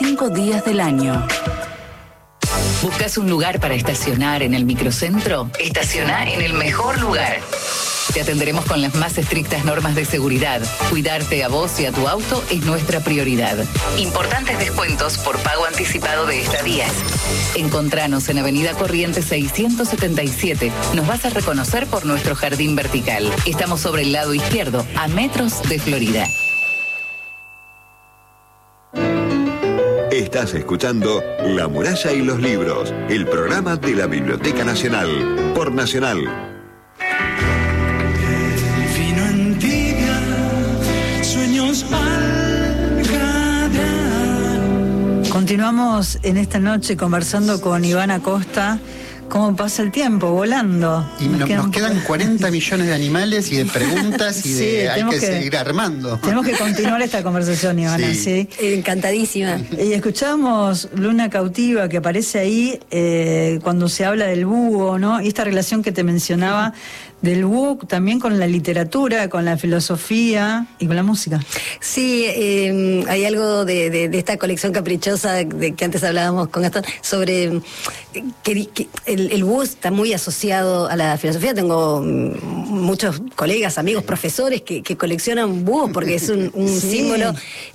5 días del año. ¿Buscas un lugar para estacionar en el microcentro? Estaciona en el mejor lugar. Te atenderemos con las más estrictas normas de seguridad. Cuidarte a vos y a tu auto es nuestra prioridad. Importantes descuentos por pago anticipado de estadías. Encontranos en Avenida Corrientes 677. Nos vas a reconocer por nuestro jardín vertical. Estamos sobre el lado izquierdo, a metros de Florida. Estás escuchando La Muralla y los Libros, el programa de la Biblioteca Nacional, por Nacional. Continuamos en esta noche conversando con Iván Acosta. ¿Cómo pasa el tiempo? Volando. Y nos quedan 40 millones de animales y de preguntas y sí, hay que seguir armando. Tenemos que continuar esta conversación, Ivana. Sí. Encantadísima. Y escuchamos Luna Cautiva, que aparece ahí cuando se habla del búho, ¿no? Y esta relación que te mencionaba del búho también con la literatura, con la filosofía y con la música. Sí, hay algo de esta colección caprichosa de que antes hablábamos con Gastón, sobre que el búho está muy asociado a la filosofía. Tengo muchos colegas, amigos, profesores que coleccionan búhos porque es un sí. símbolo,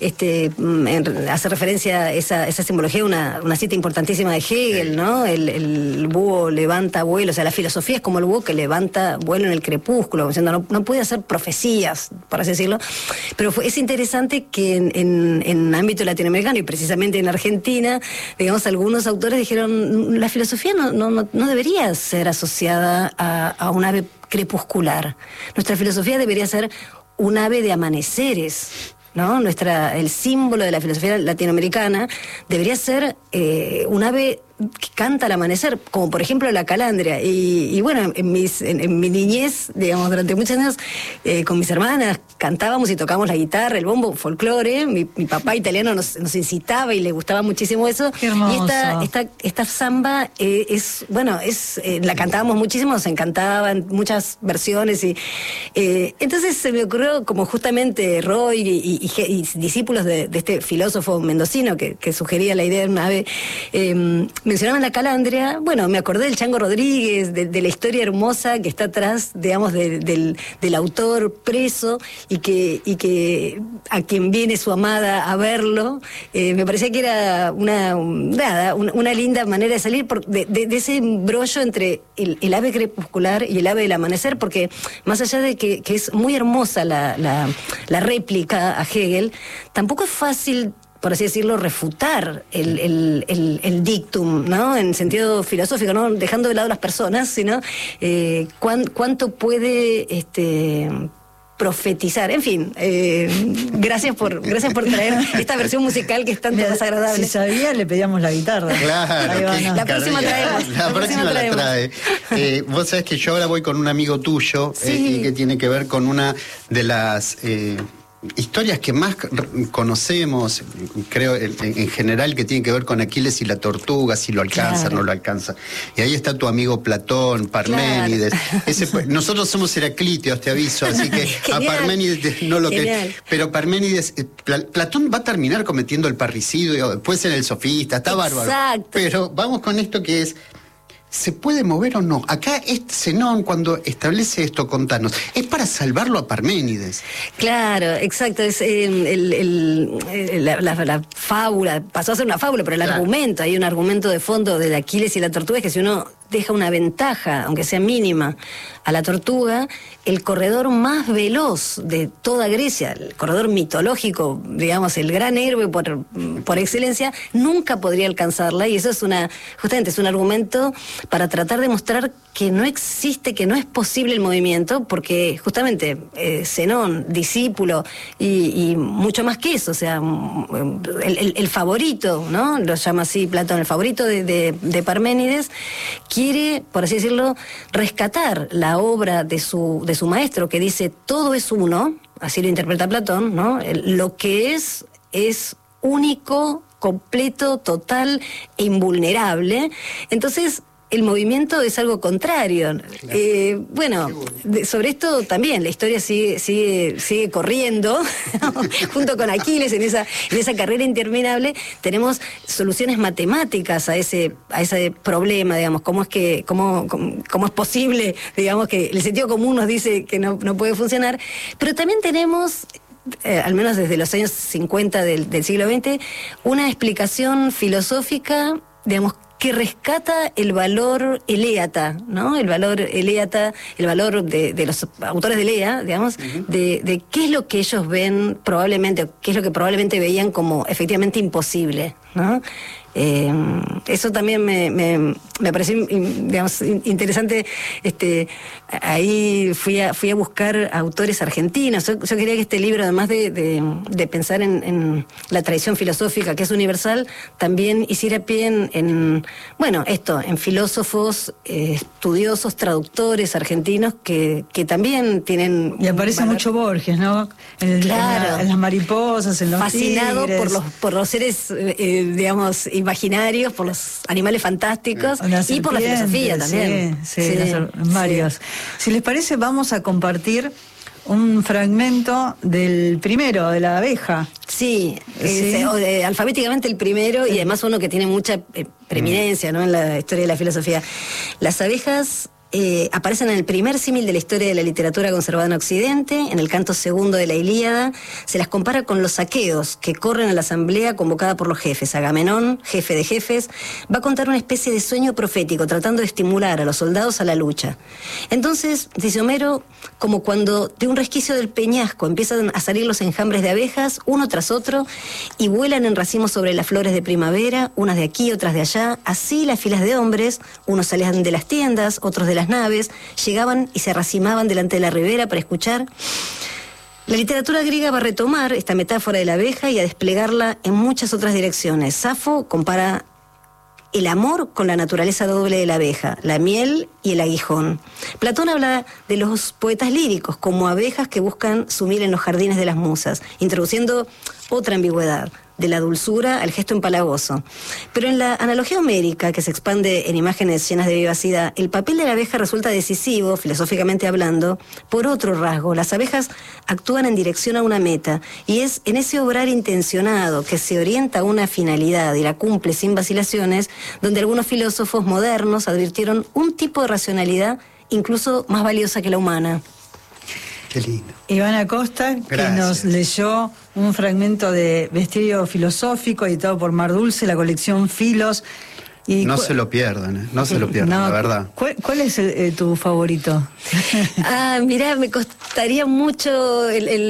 hace referencia a esa simbología, una cita importantísima de Hegel, ¿no? El búho levanta vuelo, o sea, la filosofía es como el búho que levanta vuelo en el crepúsculo, diciendo, no puede hacer profecías, por así decirlo, pero es interesante que en ámbito latinoamericano y precisamente en Argentina, digamos, algunos autores dijeron, la filosofía no debería ser asociada a un ave crepuscular. Nuestra filosofía debería ser un ave de amaneceres, ¿no? El símbolo de la filosofía latinoamericana debería ser un ave que canta al amanecer, como por ejemplo la calandria. Y bueno, en mi niñez, digamos, durante muchos años, con mis hermanas cantábamos y tocábamos la guitarra, el bombo, folclore. Mi papá italiano nos incitaba y le gustaba muchísimo eso. Qué hermoso. Y esta samba la cantábamos muchísimo, nos encantaban muchas versiones. Entonces se me ocurrió, como justamente Roy y discípulos de este filósofo mendocino que sugería la idea de una ave, mencionaban la calandria. Bueno, me acordé del Chango Rodríguez, de la historia hermosa que está atrás, digamos, del autor preso y que a quien viene su amada a verlo. Me parecía que era una linda manera de salir de ese embrollo entre el ave crepuscular y el ave del amanecer, porque más allá de que es muy hermosa la réplica a Hegel, tampoco es fácil, por así decirlo, refutar el dictum, ¿no? En sentido filosófico, no dejando de lado las personas, sino cuánto puede profetizar. En fin, gracias por traer esta versión musical que es tanto más agradable. Si sabía, le pedíamos la guitarra. Claro. La próxima traemos. La próxima la trae. Vos sabés que yo ahora voy con un amigo tuyo, sí. Y que tiene que ver con una de las historias que más conocemos, creo, en general, que tiene que ver con Aquiles y la tortuga, si lo alcanza, claro. no lo alcanza. Y ahí está tu amigo Platón, Parménides. Claro. Nosotros somos heraclíteos, te aviso, así que Genial. a Parménides no lo que... Genial. Pero Parménides, Platón va a terminar cometiendo el parricidio, puede ser el sofista, está bárbaro. Exacto. Pero vamos con esto que es... ¿Se puede mover o no? Acá Zenón, cuando establece esto, contanos, es para salvarlo a Parménides. Claro, exacto. Es la fábula, pasó a ser una fábula, pero el argumento, hay un argumento de fondo de Aquiles y la tortuga, es que si uno deja una ventaja, aunque sea mínima, a la tortuga, el corredor más veloz de toda Grecia, el corredor mitológico, digamos, el gran héroe por excelencia, nunca podría alcanzarla, y eso es justamente es un argumento para tratar de mostrar que no existe, que no es posible el movimiento, porque justamente Zenón, discípulo, y mucho más que eso, o sea, el favorito, ¿no? Lo llama así Platón, el favorito de Parménides, quiere, por así decirlo, rescatar la obra de su maestro, que dice todo es uno, así lo interpreta Platón, ¿no? Lo que es único, completo, total e invulnerable. Entonces, el movimiento es algo contrario. Bueno, sobre esto también la historia sigue corriendo junto con Aquiles en esa carrera interminable. Tenemos soluciones matemáticas a ese problema, digamos, cómo es posible, digamos, que el sentido común nos dice que no puede funcionar, pero también tenemos al menos desde los años 50 del siglo XX, una explicación filosófica, digamos, que rescata el valor eléata, ¿no? El valor eléata, el valor de los autores de Lea, digamos, de qué es lo que ellos ven probablemente, qué es lo que probablemente veían como efectivamente imposible, ¿no? Eso también me pareció, digamos, interesante. Ahí fui a buscar autores argentinos. Yo quería que este libro, además de pensar en la tradición filosófica que es universal, también hiciera pie en filósofos, estudiosos, traductores argentinos que también tienen... Y aparece mucho Borges, ¿no? Claro. En las mariposas, en los fascinado tigres. por los seres, digamos, imaginarios, por los animales fantásticos y por la filosofía también. Sí. Varios. Si les parece, vamos a compartir un fragmento del primero, de la abeja. Sí. Alfabéticamente el primero, y además uno que tiene mucha preeminencia, ¿no?, en la historia de la filosofía. Las abejas aparecen en el primer símil de la historia de la literatura conservada en Occidente, en el canto segundo de la Ilíada. Se las compara con los aqueos que corren a la asamblea convocada por los jefes. Agamenón, jefe de jefes, va a contar una especie de sueño profético tratando de estimular a los soldados a la lucha. Entonces, dice Homero, como cuando de un resquicio del peñasco empiezan a salir los enjambres de abejas, uno tras otro, y vuelan en racimos sobre las flores de primavera, unas de aquí, otras de allá. Así las filas de hombres, unos salían de las tiendas, otros de las naves, llegaban y se arracimaban delante de la ribera para escuchar. La literatura griega va a retomar esta metáfora de la abeja y a desplegarla en muchas otras direcciones. Safo compara el amor con la naturaleza doble de la abeja, la miel y el aguijón. Platón habla de los poetas líricos como abejas que buscan su miel en los jardines de las musas, introduciendo otra ambigüedad, de la dulzura al gesto empalagoso. Pero en la analogía homérica, que se expande en imágenes llenas de vivacidad, el papel de la abeja resulta decisivo, filosóficamente hablando, por otro rasgo. Las abejas actúan en dirección a una meta, y es en ese obrar intencionado que se orienta a una finalidad y la cumple sin vacilaciones, donde algunos filósofos modernos advirtieron un tipo de racionalidad incluso más valiosa que la humana. Qué lindo. Iván Acosta, que nos leyó un fragmento de Bestiario Filosófico, editado por Mar Dulce, la colección Filos. Y no se lo pierdan, no se lo pierdan, la verdad. ¿Cuál es tu favorito? Mirá, me costaría mucho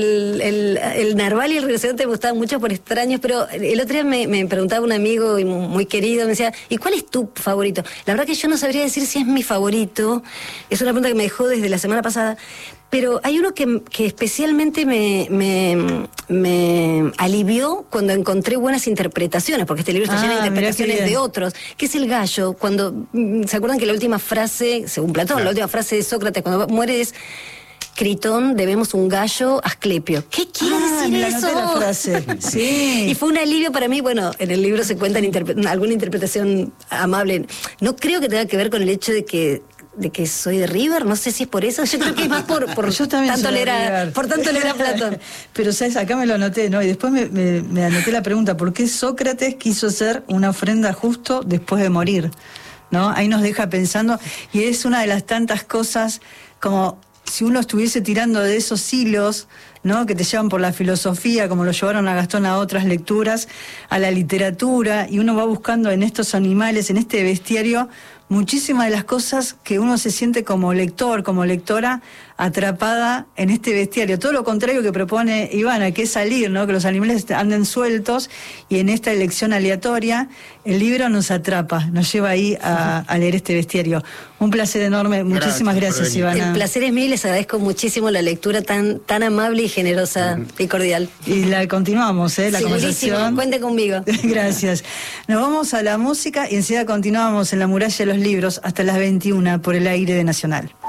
el narval y el rinoceronte, me gustaban mucho por extraños, pero el otro día me preguntaba un amigo muy querido, me decía, ¿y cuál es tu favorito? La verdad que yo no sabría decir si es mi favorito, es una pregunta que me dejó desde la semana pasada, pero hay uno que especialmente me alivió cuando encontré buenas interpretaciones, porque este libro está lleno de interpretaciones de otros, que es el gallo. Cuando ¿se acuerdan que la última frase, según Platón, la última frase de Sócrates cuando muere es: Critón, debemos un gallo a Asclepio? ¿Qué quiere decir eso? La frase. Sí. Y fue un alivio para mí. Bueno, en el libro se cuenta alguna interpretación amable. No creo que tenga que ver con el hecho de que soy de River, no sé si es por eso. Yo creo que es más por tanto leer a Platón. Pero sabes, acá me lo anoté, ¿no? Y después me anoté la pregunta: ¿por qué Sócrates quiso hacer una ofrenda justo después de morir? ¿No? Ahí nos deja pensando, y es una de las tantas cosas, como si uno estuviese tirando de esos hilos, ¿no?, que te llevan por la filosofía, como lo llevaron a Gastón a otras lecturas, a la literatura, y uno va buscando en estos animales, en este bestiario, muchísimas de las cosas que uno se siente como lector, como lectora, atrapada en este bestiario. Todo lo contrario que propone Ivana, que es salir, ¿no?, que los animales anden sueltos, y en esta elección aleatoria el libro nos atrapa, nos lleva ahí a leer este bestiario. Un placer enorme, muchísimas gracias, Ivana. El placer es mío, les agradezco muchísimo la lectura tan amable y generosa y cordial. Y la continuamos, la conversación. Cuente conmigo. Gracias. Nos vamos a la música y enseguida continuamos en La Muralla de los Libros hasta las 21 por el aire de Nacional.